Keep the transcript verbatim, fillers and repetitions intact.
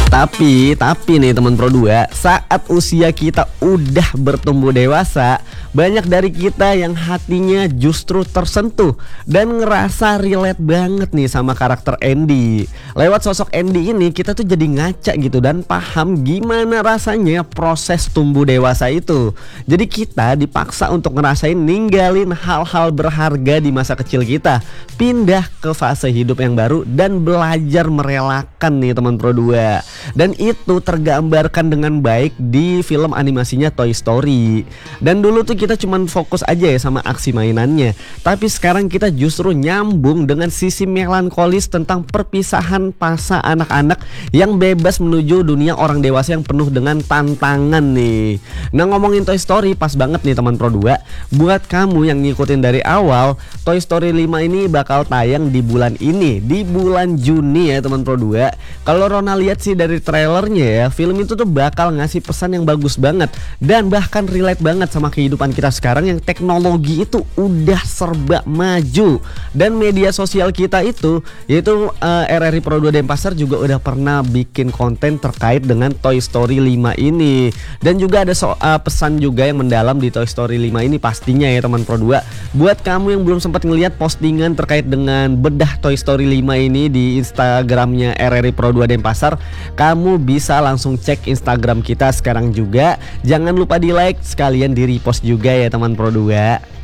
Tapi, tapi nih teman Pro dua, saat usia kita udah bertumbuh dewasa, banyak dari kita yang hatinya justru tersentuh dan ngerasa relate banget nih sama karakter Andy. Lewat sosok Andy ini kita tuh jadi ngaca gitu dan paham gimana rasanya proses tumbuh dewasa itu. Jadi kita dipaksa untuk ngerasain ninggalin hal-hal berharga di masa kecil kita, pindah ke fase hidup yang baru dan belajar merelakan nih teman Pro dua. Dan itu tergambarkan dengan baik di film animasinya Toy Story. Dan dulu tuh kita cuman fokus aja ya sama aksi mainannya, tapi sekarang kita justru nyambung dengan sisi melankolis tentang perpisahan fase anak-anak yang bebas menuju dunia orang dewasa yang penuh dengan tantangan nih. Nah, ngomongin Toy Story pas banget nih teman Pro dua. Buat kamu yang ngikutin dari awal, Toy Story lima ini bakal tayang di bulan ini, di bulan Juni ya teman Pro dua. Kalau Rona lihat sih dari trailernya ya, film itu tuh bakal ngasih pesan yang bagus banget dan bahkan relate banget sama kehidupan kita sekarang yang teknologi itu udah serba maju. Dan media sosial kita itu yaitu uh, R R I Pro dua Denpasar juga udah pernah bikin konten terkait dengan Toy Story lima ini. Dan juga ada so, uh, pesan juga yang mendalam di Toy Story lima ini pastinya ya teman Pro dua. Buat kamu yang belum sempat ngelihat postingan terkait dengan bedah Toy Story lima ini di Instagramnya R R I Pro dua Denpasar, kamu bisa langsung cek Instagram kita sekarang juga. Jangan lupa di like, sekalian di repost juga ya teman Pro dua.